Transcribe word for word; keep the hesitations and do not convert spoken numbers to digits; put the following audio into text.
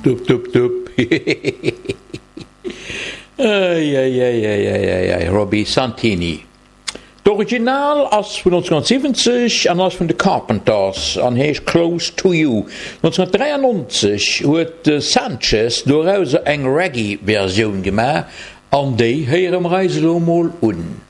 tup, tup, tup. Ei, ei, ei, ei, ei, ei, Robbie Santini. Het originaal als van negenzeventig en als van de Carpenters en heet Close to You. negentien drieënnegentig heeft Sanchez door een reggae-version gemaakt en die heren reizen allemaal on.